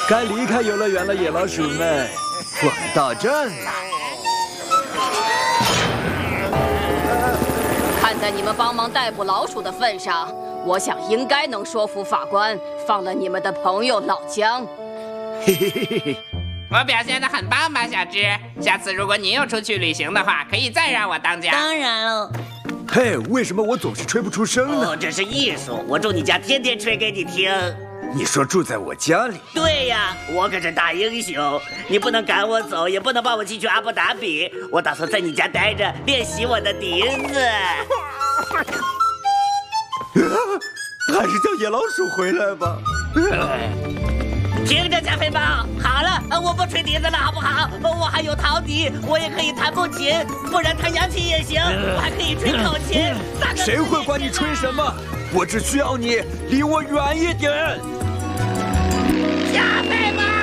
该离开游乐园了，野老鼠们，我们到站了。 看在你们帮忙逮捕老鼠的份上，我想应该能说服法官放了你们的朋友老姜。 嘿嘿嘿嘿嘿。 我表现得很棒吧，小智？下次如果你又出去旅行的话，可以再让我当家。 当然了。 嘿，为什么我总是吹不出声呢？ 哦，这是艺术，我住你家，天天吹给你听。 你说住在我家里？ 对呀，我可是大英雄，你不能赶我走，也不能把我寄去阿布达比。我打算在你家待着，练习我的笛子。 还是叫野老鼠回来吧。 听着，加菲猫，好了，我不吹笛子了，好不好？我还有陶笛，我也可以弹木琴，不然弹扬琴也行。我还可以吹口琴。 谁会管你吹什么？我只需要你离我远一点。 加菲猫。